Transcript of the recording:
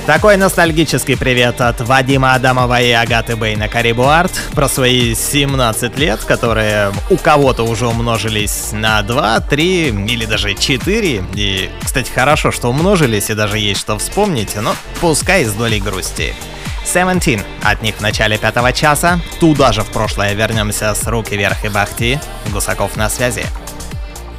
Такой ностальгический привет от Вадима Адамова и Агаты Бэй на Карибу Арт про свои 17 лет, которые у кого-то уже умножились на 2, 3 или даже 4. И, кстати, хорошо, что умножились и даже есть что вспомнить, но пускай с долей грусти. 17 от них в начале 5 часа. Туда же в прошлое вернемся с руки вверх и Бахти. Гусаков на связи.